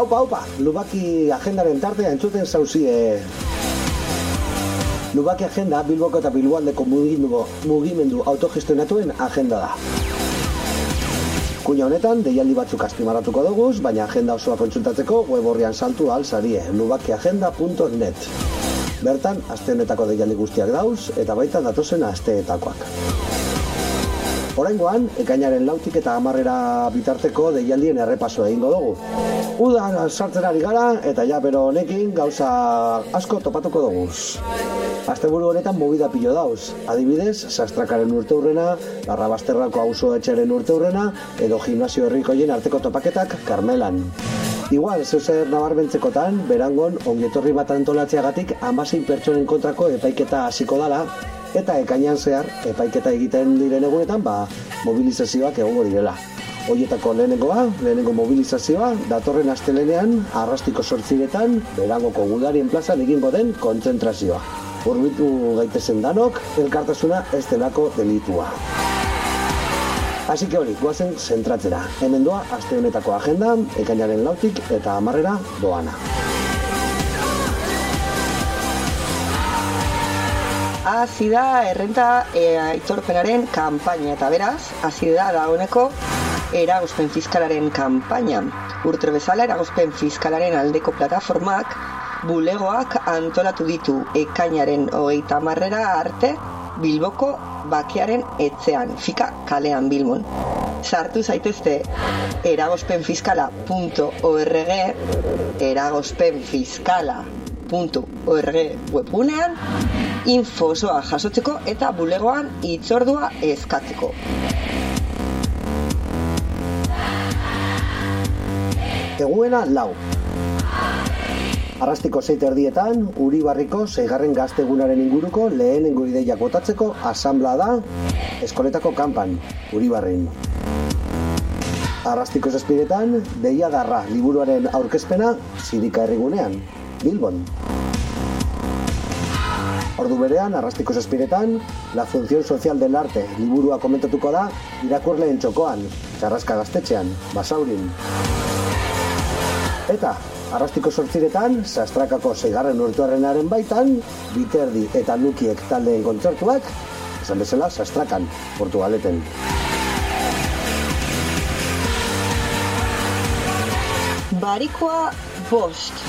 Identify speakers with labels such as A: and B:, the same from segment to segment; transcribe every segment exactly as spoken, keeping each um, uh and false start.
A: Aupa, aupa, Lubaki agendaren tartea entzuten zauzie. Lubaki agenda Bilboko eta Bilboaldeko mugimendu, mugimendu autogestionatuen agenda da. Kuña honetan, deialdi batzuk azpimarratuko dugu, baina agenda osoa kontsultatzeko web orrian saltu ahal zarie, lubakiagenda punto net. Bertan, aste honetako deialdi guztiak dauz, eta baita datozen asteetakoak. Oraingoan, ekainaren lautik eta hamarrera bitarteko deialdien errepaso egingo dugu. Udan sartzen ari gara, eta ja, pero honekin gauza asko topatuko dugu. Asteburu honetan movida pilo dauz. Adibidez, Sastrakaren urteurrena, Larrabasterrako auzo etxeren urteurrena, edo gimnasio herrikoien arteko topaketak Karmelan. Igual, zeuzer nabarmentzekotan, Berangon ongietorri bat antolatzeagatik hamasei pertsonen kontrako epaiketa hasiko dala, eta ekainean zehar epaiketa egiten diren egunetan, ba, mobilizazioak egongo direla. Hoietako lehenengoa, lehenengo mobilizazioa, datorren astelenean, Arrastiko zortziretan, Berangoko gudarien plazan egingo den kontzentrazioa. Hurbildu gaitezen danok, elkartasuna ez delako delitua. Así que hori, goazen zentratzera. Hemen doa, aste honetako agenda, ekainaren lautik eta hamarrera doana.
B: Hasi da errenta e, aitorpenaren kanpaina eta beraz, hasi da dagoeneko eragozpen fiskalaren kanpaina. Urtero bezala eragozpen fiskalaren aldeko plataformak bulegoak antolatu ditu ekainaren hogeita hamarrera arte Bilboko bakearen etxean, fika kalean Bilbon. Sartu zaitezte eragozpenfiskala punto org, eragozpenfiskala punto org webgunean, info osoa jasotzeko eta bulegoan hitzordua eskatzeko.
A: Eguena lau. Arrastiko sei erdietan, Uribarriko seigarren gaztegunaren inguruko lehenengo ideiak botatzeko asanblea da eskoletako kanpan, Uribarrin. Arrastiko zazpiretan, Deiadarra liburuaren aurkezpena Zirika herrigunean, Bilbon. Ordu berean, Arrastiko zazpiretan, La función social del arte liburua komentatuko da irakurleen txokoan, Txarraska gaztetxean, Basaurin. Eta, Arrastiko zortziretan, Sastrakako seigarren urteurrenaren baitan, Biterdi eta Lukiek taldeen kontzertuak, esan bezala Sastrakan, Portugaleten.
B: Barikoa bost.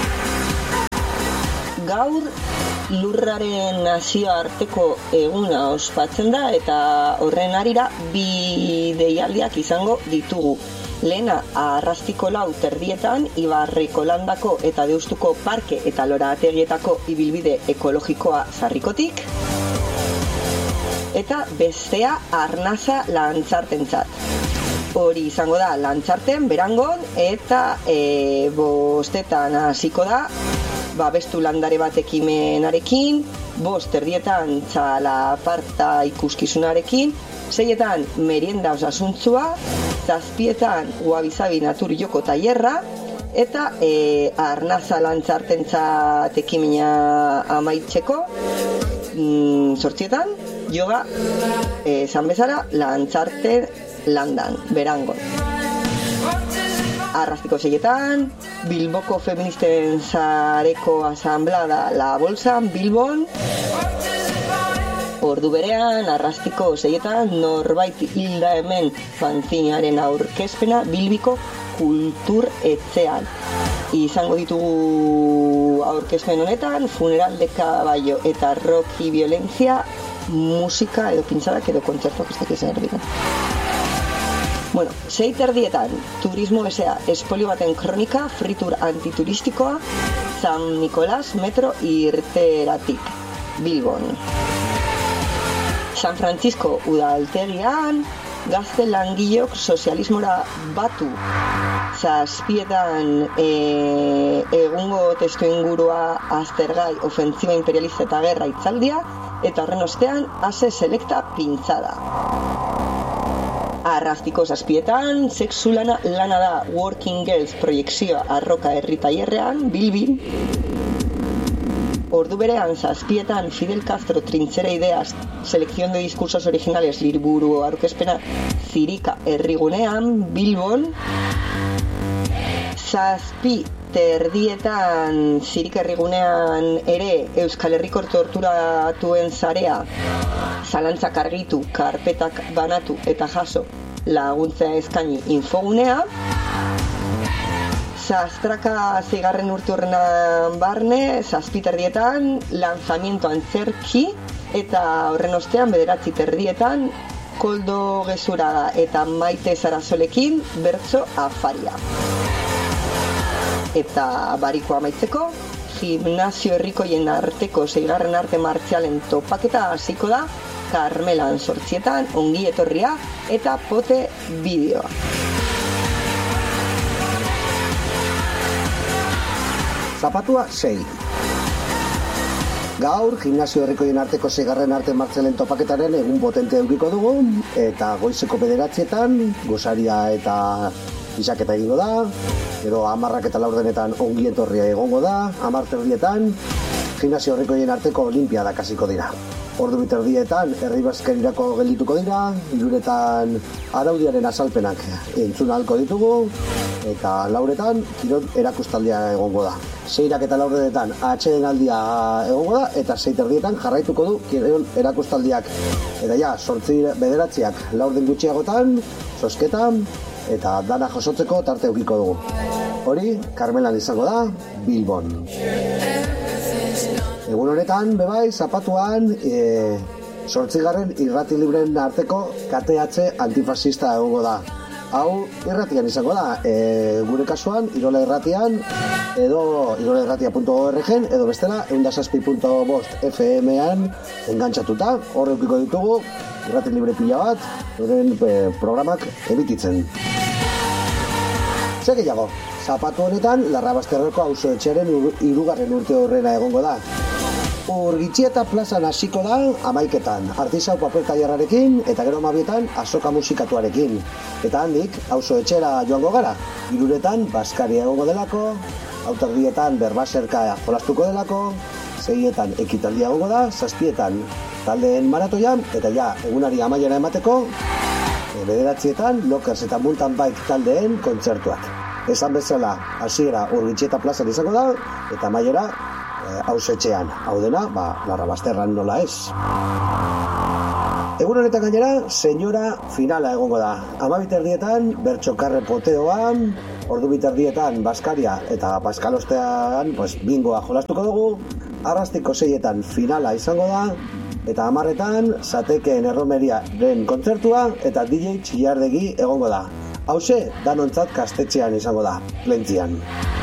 B: Gaur lurraren nazioarteko eguna ospatzen da eta horren harira bi deialdiak izango ditugu. Lehena, Arrastiko lau terdietan, Ibarriko landako eta Deustuko parke eta lorategietako ibilbide ekologikoa zarrikotik. Eta bestea, Arnasa lantzartentzat. Hori izango da lantzarten, Berangon, eta e, bostetan hasiko da, babestu landare bat ekimenarekin, bost terdietan txalaparta ikuskizunarekin, seietan merienda osasuntzua, zazpietan Uabizabi natur joko tailerra, eta e, Arnasa lantzartentzat ekimena amaitzeko, mm, zortzietan, yoga, esan bezala, lantzarte landan, Berangon. Arrastiko seietan, Bilboko feministen zareko asanblada La Bolsan, Bilbon. Ordu berean, Arrastiko seietan, norbait hilda hemen fanzinaren aurkezpena Bilbiko kultur etxean. Izango ditugu aurkezpen honetan, funeral de caballo eta rocky violencia, musika edo pintzadak edo kontzertuak ez dakiz erdikan. Bueno, sei terdietan, turismo esea, espolio baten kronika, fritur antituristikoa, San Nicolás metro irteratik, Bilbon. San Francisco udaltegian, gazte langilok sozialismora batu. Zazpietan e, egungo testu ingurua aztergai ofensiba imperialista eta gerra itzaldia, eta horren ostean ase selekta pintzada. Arrastiko zazpietan, sexu lana, lana da Working Girls proiekzioa Arroka herri tailerrean, Bilbin. Ordu berean, zazpietan, Fidel Castro trintzera ideas, selección de discursos originales liburu aurkezpena Zirika herrigunean, Bilbon. Zazpi terdietan zirik herrigunean ere Euskal Herriko torturatuen zarea zalantzak argitu, karpetak banatu eta jaso laguntza eskaini infogunea. Zastraka zigarren urturrenan barne, zazpi terdietan lanzamiento antzerki eta horren ostean bederatzi terdietan Koldo Gezuraga eta Maite Zarazolekin bertso afaria. Eta bariko amaitzeko, gimnasio herrikoien arteko seigarren arte martzialen topaketa hasiko da Karmelan sortzietan, ongi etorria eta pote bideoa.
A: Zapatua sei. Gaur, gimnasio herrikoien arteko seigarren arte martzialen topaketaren egun potente edukiko dugu, eta goizeko bederatzietan, gosaria eta isaketa egingo da, gero hamarrak eta laurdenetan ongi etorria egongo da, hamar terdietan, gimnasio herrikoien arteko olimpiadak hasiko dira. Ordu bi terdietan herri bazkerirako geldituko dira, hiruretan araudiaren azalpenak entzun ahalko ditugu, eta lauretan kirol erakustaldia egongo da. Seirak eta laurdenetan atsedenaldia egongo da, eta sei terdietan jarraituko du kirol erakustaldiak. Eta ja, sortzi bederatziak laurden gutxiagotan, zozketan, eta dana josotzeko tarte edukiko dugu. Hori, Karmelan izango da, Bilbon. Egun honetan, bebai, zapatuan, e, sortzigarren irrati libren arteko K T H antifasista egongo da. Hau, irratian izango da, e, gure kasuan, Irola Irratian, edo irolairratia puntu org edo bestela, ehun eta zazpi puntu bost F M-an engantzatuta, hor eukiko ditugu, irrati libre pila bat, euren e, programak emititzen. Zer gehiago, zapatu honetan, Larrabasterreko auzo etxearen hirugarren urte horrena egongo da. Urgitxieta plazan hasiko da amaiketan, artisau papel tailerrarekin eta gero amabietan azoka musikatuarekin. Eta handik, auzo etxera joango gara, hiruretan baskaria egongo delako, hauterdietan berbaserka jolastuko delako, seietan ekitaldia egongo da, zazpietan taldeen maratoia, eta ja, egunari amaiera emateko, bederatzietan Lokers eta Mountain Bike taldeen kontzertuak. Esan bezala, hasiera Urgitxieta plazan izango da, eta amaiera hausetxean, hau dena, ba, Larrabasterran nola ez. Egun honetan gainera, senyora finala egongo da. Hamabi terdietan, bertsokarre poteoan, ordu bi terdietan, baskaria eta paskalostean, pues, bingoa jolastuko dugu, arrastiko seietan finala izango da, eta hamarretan, zatekeen erromeriaren kontzertua, eta D J Txillardegi egongo da. Hauxe, danontzat kastetxean izango da, Plentzian.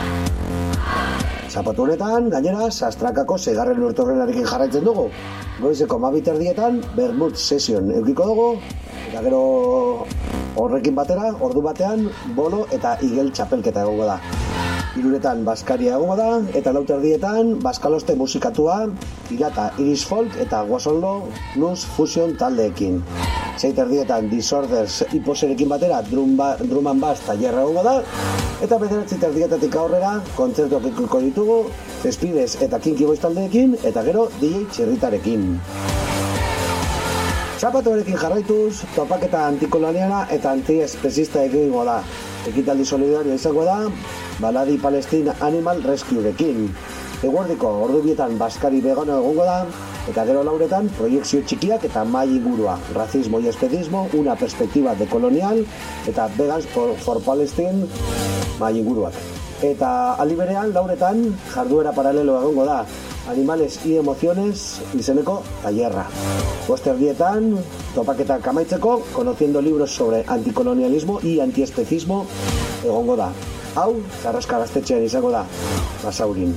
A: Zapatu honetan, gainera, Zastrakako seigarren urtorrenarekin jarraitzen dugu. Goizeko hamabi terdietan, Bermud Session eukiko dugu, eta gero horrekin batera, ordu batean, bolo eta igel txapelketa egongo da. Hiruretan baskaria egongo da, eta lau terdietan, baskaloste musikatua, pirata Iris Folk eta Guasonlo Blues Fusion taldeekin. Sei terdietan Disorders hiposerekin batera, drum, ba, drum and bass tailerra egongo da, eta bederatzi terdietatik aurrera, kontzertuak ikuko ditugu, Speedez eta Kinky Boys taldeekin, eta gero D J Txirritarekin. Zapatuarekin jarraituz, topaketa antikoloniala eta antiespezista egingo da. Ekitaldi solidario izango da, Baladi Palestine Animal Rescuerekin. Eguerdiko ordubietan baskari vegano egongo da, eta gero lauretan proiekzio txikiak eta mai ingurua, racismo y espedismo, una perspectiva dekolonial, eta Vegans for, for Palestine mai inguruak. Eta aliberean lauretan jarduera paralelo egongo da, Animales y Emociones izeneko tailerra. Bosterdietan, topaketak amaitzeko, conociendo libros sobre anticolonialismo y antiespecismo egongo da. Hau, Txarraska gaztetxean izango da, Basaurin.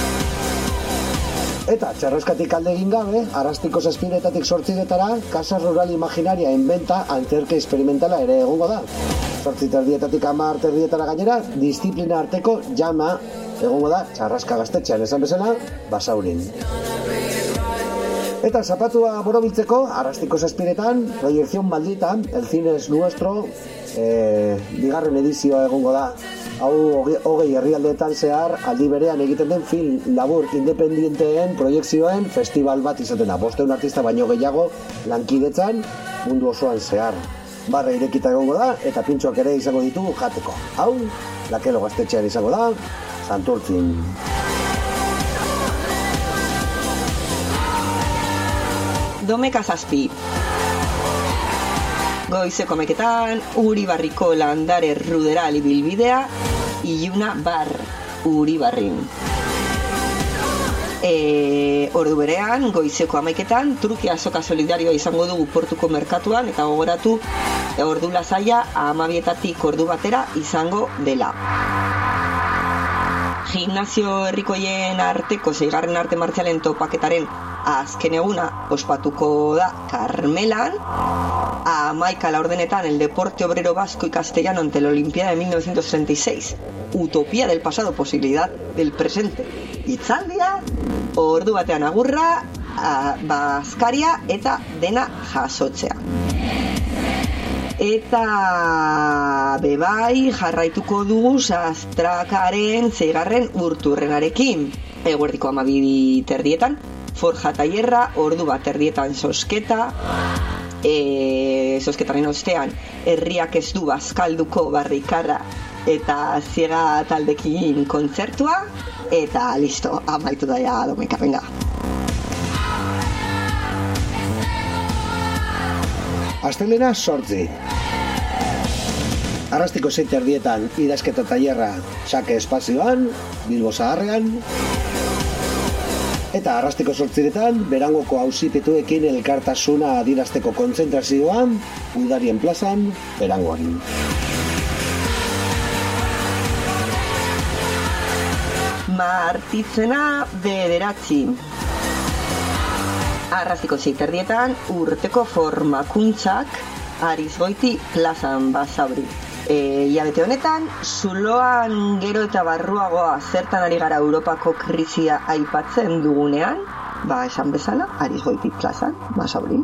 A: Eta txarraskatik alde egin gabe, arrastiko zazpiretatik sortziretara, Casa Rural Imaginaria inventa antzerke experimentala ere egongo da. Zortzi terdietatik hamar terdietara gainera, disiplina arteko jama egongo da Txarraska gaztetxean esan bezala, Basaurin. Eta zapatua borobiltzeko, arrastiko zazpiretan, Proyección Maldita, El Cine es Nuestro, eh, bigarren edizioa egongo da. Hau hogei herrialdeetan zehar aldi berean egiten den film labur independienteen proiekzioen festival bat izaten da. Bosteun artista baino gehiago lankidetzan mundu osoan zehar. barra irekita egongo da eta pintxoak ere izango ditugu jateko. Hau, Lakelo gaztetxean izango da, Santurtzin.
B: Domeka zazpi. Goizeko ameketan, Uribarriko landare ruderal ibilbidea, Iluna bar Uribarrin. E, ordu berean, goizeko amaiketan, truke azoka solidarioa izango dugu portuko merkatuan, eta gogoratu, ordu lasaia amabietatik ordu batera izango dela. Gimnasio herrikoien arteko seigarren arte martzialen topaketaren azken eguna ospatuko da Karmelan. Amaika la ordenetan el deporte obrero vasco y castellano ante la Olimpiada de mil novecientos sesenta y seis. Utopía del pasado, posibilidad del presente. Itzaldia, ordu batean agurra, a, Baskaria eta dena jasotzea. Eta bebai jarraituko dugu sastrakaren zeigarren urturrenarekin. Eguerdiko amabi terdietan, forja tailerra, ordu bat erdietan sosketa, e, sosketaren ostean, herriak ez du bazkalduko barrikarra eta ziega taldekin kontzertua, eta listo, amaitu daia Domeka, venga.
A: Astelena sortzi. Arrastiko sei terdietan idazketa tailerra Xake espazioan, Bilbo Zaharrean. Eta arrastiko sortziretan, Berangoko auzipetuekin elkartasuna adierazteko kontzentrazioan, Udarien plazan, Berangoan.
B: Martitzena bederatzi. Arrastiko sei terdietan, urteko formakuntzak Arizgoiti plazan Basauri. E, Iabete honetan, zuloan gero eta barruagoa zertan ari gara Europako krisia aipatzen dugunean, ba esan bezala, Arizgoiti plazan Basauri.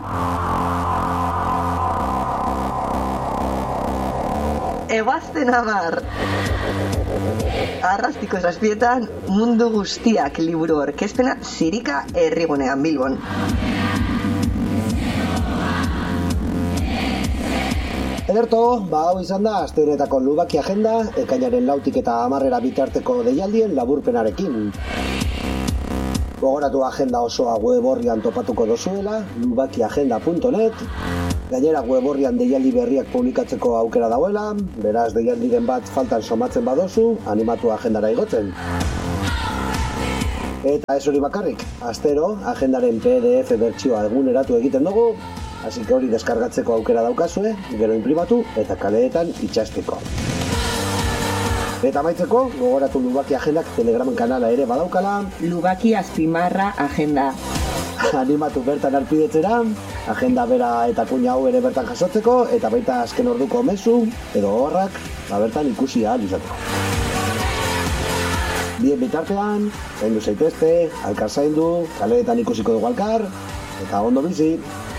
B: Ebazten amar. Arrastiko zazpietan, mundu guztiak liburu orkestpena Zirika herrigunean Bilbon.
A: Ederto, ba hau izan da aste honetako Lubaki agenda, ekainaren lautik eta hamarrera bitarteko deialdien laburpenarekin. Gogoratu agenda osoa web orrian topatuko dozuela, lubakiagenda punto net. Gainera web orrian deialdi berriak publikatzeko aukera dauela, beraz deialdiren bat faltan somatzen badozu, animatu agendara igotzen. Eta ez hori bakarrik, astero agendaren P D F bertsioa eguneratu egiten dugu, hasi que hori deskargatzeko aukera daukazue, gero inprimatu eta kaleetan itxasteko. Eta amaitzeko, gogoratu Lubaki agendak Telegram kanala ere badaukala.
B: Lubaki azpimarra agenda.
A: Animatu bertan arpidetzera, agenda bera eta kuña hau ere bertan jasotzeko, eta baita azken orduko mezu, edo horrak, ba bertan ikusi ahal izateko. Bien bitartean, zaindu zaitezte, alkar zaindu, kaleetan ikusiko dugu alkar, eta ondo bizi.